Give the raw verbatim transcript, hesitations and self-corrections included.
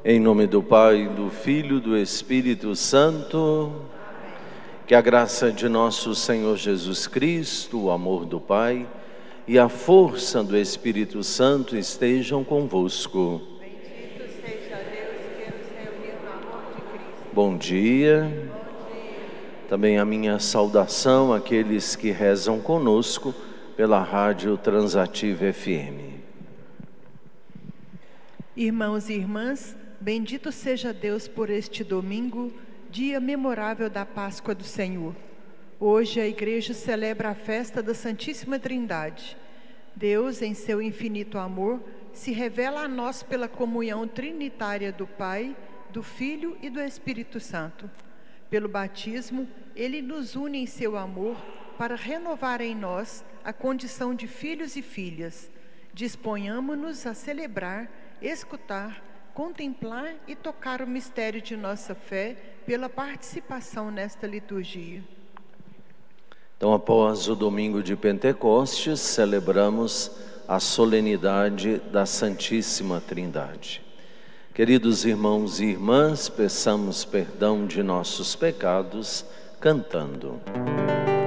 Em nome do Pai, do Filho e do Espírito Santo. Amém. Que a graça de nosso Senhor Jesus Cristo, o amor do Pai e a força do Espírito Santo estejam convosco. Bendito seja Deus que nos reuniu no amor de Cristo. Bom dia. Bom dia. Também a minha saudação àqueles que rezam conosco pela Rádio Transativa F M. Irmãos e irmãs, bendito seja Deus por este domingo, dia memorável da Páscoa do Senhor. Hoje a Igreja celebra a festa da Santíssima Trindade. Deus, em seu infinito amor, se revela a nós pela comunhão trinitária do Pai, do Filho e do Espírito Santo. Pelo batismo, Ele nos une em seu amor para renovar em nós a condição de filhos e filhas. Disponhamos-nos a celebrar, escutar, contemplar e tocar o mistério de nossa fé pela participação nesta liturgia. Então, após o domingo de Pentecostes, celebramos a solenidade da Santíssima Trindade. Queridos irmãos e irmãs, peçamos perdão de nossos pecados, cantando.